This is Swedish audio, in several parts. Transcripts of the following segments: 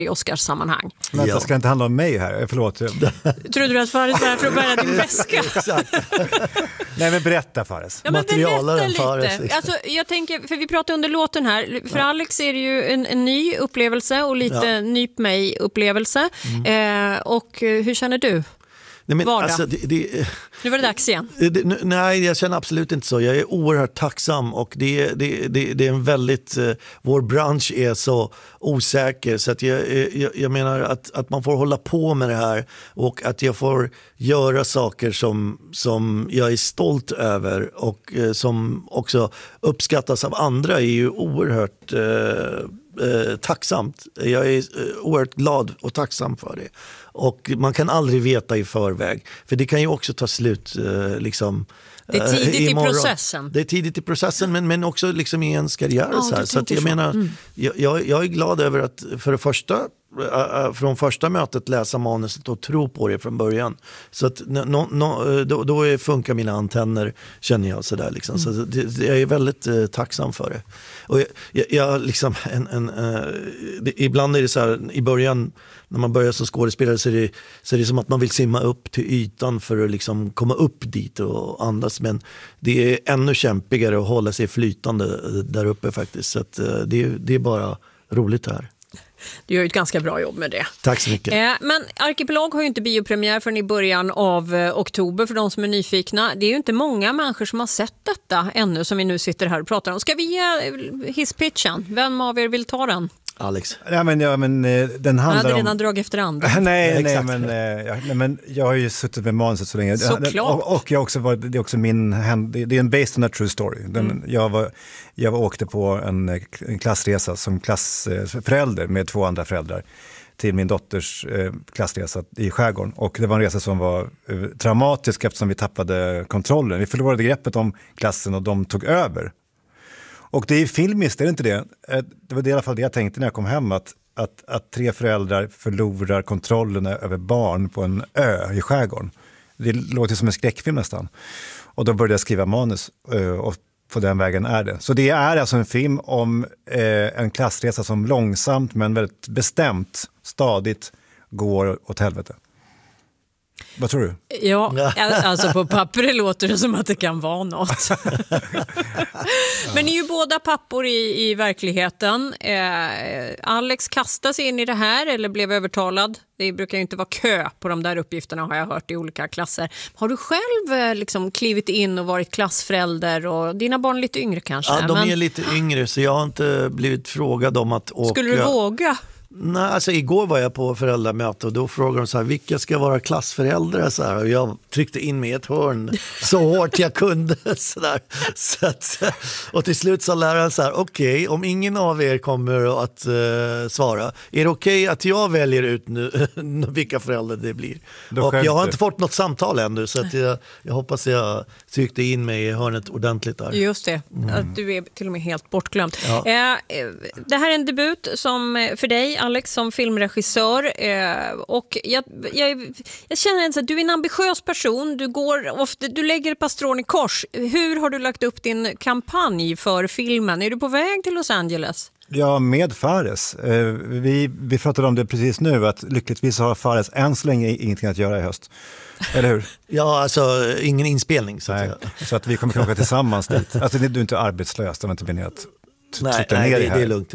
i Oscarssammanhang. Vänta, ska det inte handla om mig här? Förlåt. Tror du att Fares var här för att bära din väska? Exakt. Nej, men berätta Fares. Ja, men berätta lite. Fares. Alltså, jag tänker, för vi pratade under låten här. För Alex är det ju en ny upplevelse och lite nyp mig-upplevelse. Och hur känner du? Nej, men alltså, nu var det dags igen. Nej, jag känner absolut inte så. Jag är oerhört tacksam och det är en väldigt... vår bransch är så osäker så att jag menar att man får hålla på med det här och att jag får göra saker som jag är stolt över och som också uppskattas av andra är ju oerhört tacksamt. Jag är oerhört glad och tacksam för det. Och man kan aldrig veta i förväg. För det kan ju också ta slut liksom. Det är tidigt i processen. Det är tidigt i processen men också liksom i ens karriär. Så att jag menar, jag är glad över att för det första från första mötet läsa manuset och tro på det från början. Så att då funkar mina antenner, känner jag sådär liksom. Så jag är väldigt tacksam för det. Och jag liksom ibland är det så här i början när man börjar som skådespelare så är det som att man vill simma upp till ytan för att liksom komma upp dit och andas, men det är ännu kämpigare att hålla sig flytande där uppe faktiskt. Så att det är bara roligt här. Du gör ett ganska bra jobb med det. Tack så mycket. Men Arkipelag har ju inte biopremiär förrän i början av oktober för de som är nyfikna. Det är ju inte många människor som har sett detta ännu som vi nu sitter här och pratar om. Ska vi ge hisspitchen? Vem av er vill ta den? Alex. Ja, men den handlar Han hade redan om... dragit efter andra. Nej, men jag har ju suttit med manuset så länge. Såklart. Och jag också det är också det är en based on a true story. Jag åkte på en klassresa som klassförälder med 2 andra föräldrar till min dotters klassresa i skärgården. Och det var en resa som var traumatisk eftersom vi tappade kontrollen. Vi förlorade greppet om klassen och de tog över. Och det är filmiskt, är det inte det? Det var i alla fall det jag tänkte när jag kom hem, att 3 föräldrar förlorar kontrollen över barn på en ö i skärgården. Det låter som en skräckfilm nästan. Och då började jag skriva manus och på den vägen är det. Så det är alltså en film om en klassresa som långsamt men väldigt bestämt, stadigt går åt helvete. Vad tror du? Ja, alltså på papper låter det som att det kan vara något. Men ni är ju båda pappor i verkligheten. Alex kastas in i det här eller blev övertalad. Det brukar ju inte vara kö på de där uppgifterna, har jag hört i olika klasser. Har du själv liksom klivit in och varit klassförälder och dina barn lite yngre kanske? Ja, de är lite yngre så jag har inte blivit frågad om att åka. Skulle du våga? Nej, alltså igår var jag på föräldramöte och då frågade de så här, vilka ska vara klassföräldrar? Så här, och jag tryckte in mig i ett hörn så hårt jag kunde. Så där. Så att, och till slut sa läraren så här, okej, om ingen av er kommer att svara, är det okej att jag väljer ut nu vilka föräldrar det blir? Och jag har inte fått något samtal ännu så att jag hoppas jag tryckte in mig i hörnet ordentligt där. Just det, att du är till och med helt bortglömd. Ja. Det här är en debut som för dig, Alex, som filmregissör, och jag känner att du är en ambitiös person. Du lägger ett par strån i kors. Hur har du lagt upp din kampanj för filmen? Är du på väg till Los Angeles? Ja, med Fares. Vi pratade om det precis nu, att lyckligtvis har Fares än så länge ingenting att göra i höst. Eller hur? Ja, alltså ingen inspelning. Så att vi kommer att åka tillsammans dit. Alltså du är inte arbetslös, det var inte meningen. Nej, det är lugnt.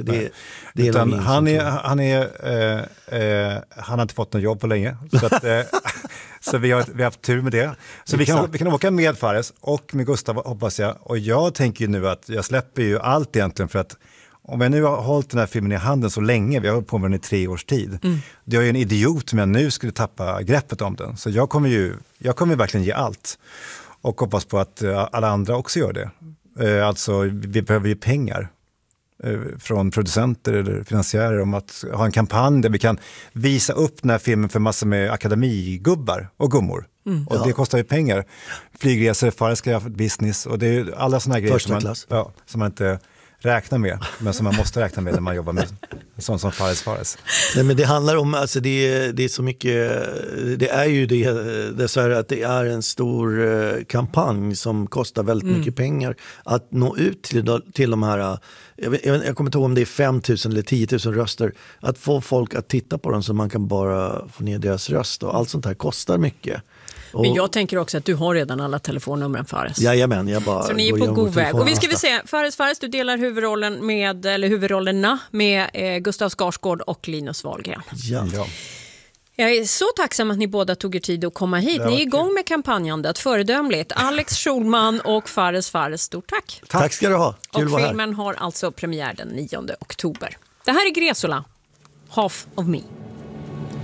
Han har inte fått något jobb på länge. Så, så vi har haft tur med det. Så vi kan åka med Fares och med Gustav, hoppas jag. Och jag tänker ju nu att jag släpper ju allt egentligen, för att om jag nu har hållit den här filmen i handen så länge, vi har hållit på med den i 3 års tid. Det är ju en idiot om jag nu skulle tappa greppet om den. Så jag kommer verkligen ge allt. Och hoppas på att alla andra också gör det. Alltså vi behöver ju pengar från producenter eller finansiärer om att ha en kampanj där vi kan visa upp den här filmen för massor med akademigubbar och gummor. Och det kostar ju pengar. Flygresor, Fares ska ha business och det är alla såna här grejer som man inte räknar med, men som man måste räkna med när man jobbar med sånt som Fares. Nej, men det handlar om, alltså det är så mycket, det är ju dessvärre att det är en stor kampanj som kostar väldigt mycket pengar att nå ut till de här jag kommer inte ihåg om det är 5 000 eller 10 000 röster, att få folk att titta på dem så man kan bara få ner deras röst och allt sånt här kostar mycket. Men jag tänker också att du har redan alla telefonnumren, Fares. Jajamän, jag bara... Så ni är på god väg. Och vi ska väl säga, Fares, du delar huvudrollerna med Gustav Skarsgård och Linus Wahlgren. Ja. Jag är så tacksam att ni båda tog er tid att komma hit. Ni är igång med kampanjandet, föredömligt. Alex Schulman och Fares, stort tack. Tack ska du ha. Kul att vara här. Och filmen har alltså premiär den 9 oktober. Det här är Gresola, Half of Me.